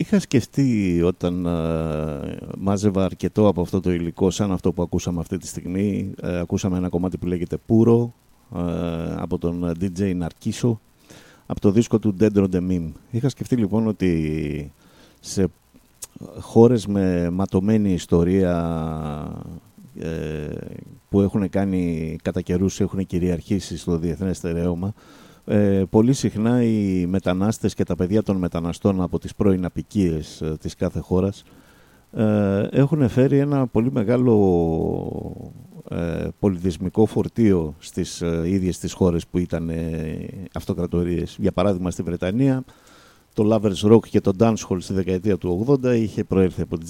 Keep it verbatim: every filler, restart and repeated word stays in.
είχα σκεφτεί όταν ε, μάζευα αρκετό από αυτό το υλικό, σαν αυτό που ακούσαμε αυτή τη στιγμή. Ε, ακούσαμε ένα κομμάτι που λέγεται Πούρο, ε, από τον ντι τζέι Ναρκίσο, από το δίσκο του Dendro de Mime. Είχα σκεφτεί λοιπόν ότι σε χώρες με ματωμένη ιστορία, ε, που έχουν κάνει κατά καιρούς, έχουν κυριαρχήσει στο διεθνές στερέωμα, Ε, πολύ συχνά οι μετανάστες και τα παιδιά των μεταναστών από τις πρώην αποικίες ε, της κάθε χώρας ε, έχουν φέρει ένα πολύ μεγάλο ε, πολιτισμικό φορτίο στις ε, ίδιες τις χώρες που ήταν ε, αυτοκρατορίες. Για παράδειγμα, στη Βρετανία το Lovers Rock και το Dancehall στη δεκαετία του ογδόντα είχε προέρθει από τη